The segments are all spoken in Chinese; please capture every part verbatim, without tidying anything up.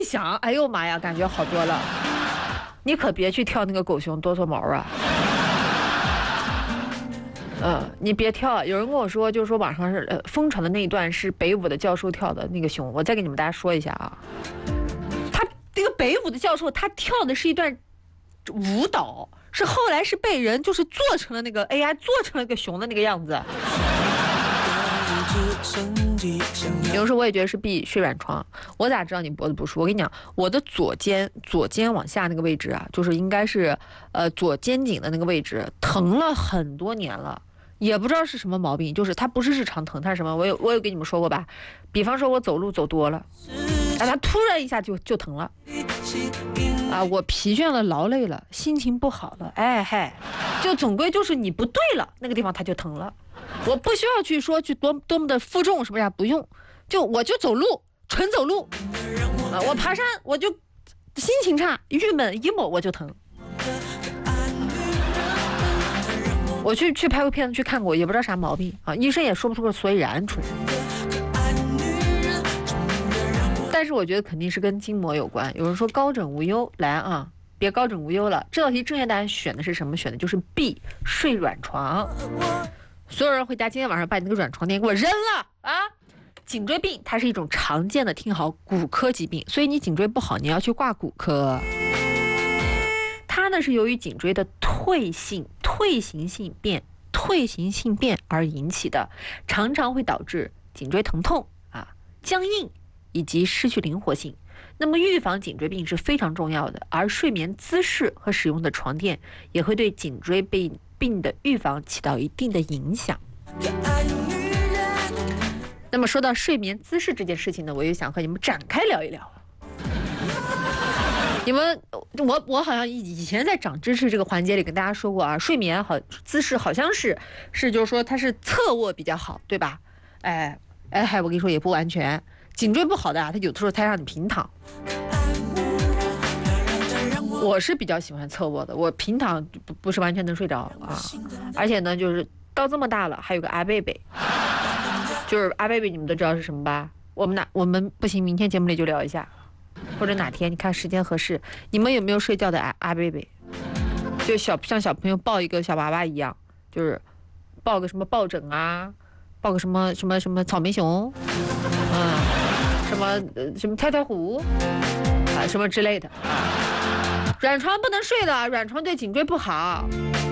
想，哎呦妈呀，感觉好多了。你可别去跳那个狗熊多脱毛啊！呃，你别跳。有人跟我说，就是说网上是呃疯传的那一段是北舞的教授跳的那个熊，我再给你们大家说一下啊。他这个北舞的教授，他跳的是一段舞蹈，是后来是被人就是做成了那个 A I 做成了个熊的那个样子。有时候我也觉得是避睡软床，我咋知道你脖子不舒服？我跟你讲，我的左肩左肩往下那个位置啊，就是应该是呃左肩颈的那个位置，疼了很多年了，也不知道是什么毛病，就是它不是日常疼，它是什么？我有我有跟你们说过吧？比方说我走路走多了，啊，它突然一下就就疼了，啊，我疲倦了、劳累了、心情不好了，哎嗨，就总归就是你不对了，那个地方它就疼了。我不需要去说去多多么的负重什么呀，不用，就我就走路，纯走路，啊，我爬山我就心情差、郁闷、emo 我就疼。我去去拍过片子去看过，也不知道啥毛病啊，医生也说不出个所以然出来。但是我觉得肯定是跟筋膜有关。有人说高枕无忧，来啊，别高枕无忧了。这道题正确答案选的是什么？选的就是 B， 睡软床。所有人回家今天晚上把你那个软床垫给我扔了啊！颈椎病它是一种常见的，听好，骨科疾病，所以你颈椎不好，你要去挂骨科。它呢是由于颈椎的退性、退行性变、退行性变而引起的，常常会导致颈椎疼痛啊、僵硬以及失去灵活性。那么预防颈椎病是非常重要的，而睡眠姿势和使用的床垫也会对颈椎病病的预防起到一定的影响。那么说到睡眠姿势这件事情呢，我也想和你们展开聊一聊。你们，我我好像以前在长知识这个环节里跟大家说过啊，睡眠好姿势好像是是就是说它是侧卧比较好，对吧？哎哎嗨，我跟你说也不完全，颈椎不好的啊，它有的时候它让你平躺。我是比较喜欢侧卧的，我平躺不不是完全能睡着啊，而且呢，就是到这么大了，还有个阿贝贝，就是阿贝贝，你们都知道是什么吧？我们哪我们不行，明天节目里就聊一下，或者哪天你看时间合适，你们有没有睡觉的阿阿贝贝？就小像小朋友抱一个小娃娃一样，就是抱个什么抱枕啊，抱个什么什么什么草莓熊，嗯，什么呃什么跳跳虎啊，什么之类的。软床不能睡的，软床对颈椎不好。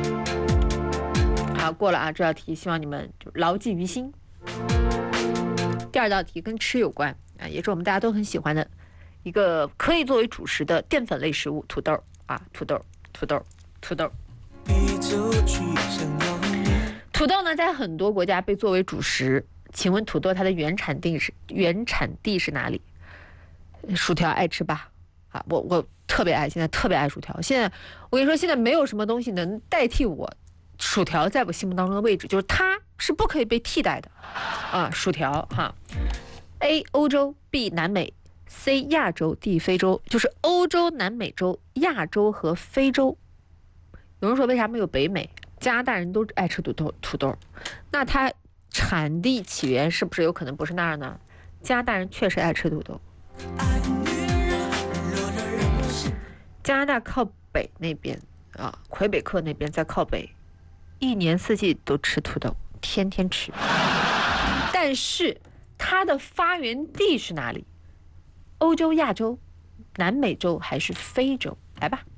好，过了啊，这道题希望你们就牢记于心。第二道题跟吃有关啊，也是我们大家都很喜欢的一个可以作为主食的淀粉类食物——土豆啊，土豆，土豆，土豆。土豆呢，在很多国家被作为主食。请问土豆它的原产地是原产地是哪里？薯条爱吃吧？啊，我我特别爱，现在特别爱薯条。现在我跟你说，现在没有什么东西能代替我薯条在我心目当中的位置，就是它是不可以被替代的啊，薯条哈。A 欧洲 B 南美 C 亚洲 D 非洲，就是欧洲、南美洲、亚洲和非洲。有人说为啥没有北美？加拿大人都爱吃土豆，土豆，那它产地起源是不是有可能不是那儿呢？加拿大人确实爱吃土豆。加拿大靠北那边啊，魁北克那边在靠北，一年四季都吃土豆，天天吃。但是它的发源地是哪里？欧洲、亚洲、南美洲还是非洲？来吧。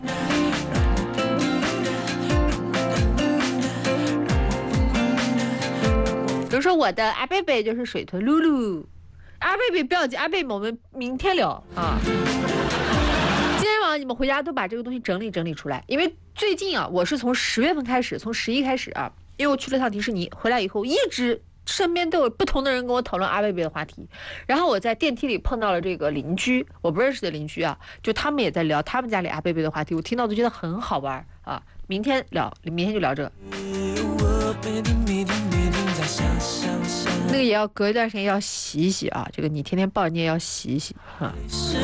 比如说我的阿贝贝就是水豚露露，阿贝贝不要紧，阿贝贝我们明天聊啊。今天晚上你们回家都把这个东西整理整理出来，因为最近啊，我是从十月份开始，从十一开始啊，因为我去了趟迪士尼，回来以后一直身边都有不同的人跟我讨论阿贝贝的话题，然后我在电梯里碰到了这个邻居，我不认识的邻居啊，就他们也在聊他们家里阿贝贝的话题，我听到都觉得很好玩啊。明天聊，明天就聊这个。那个也要隔一段时间要洗一洗啊，这个你天天抱你也要洗一洗啊。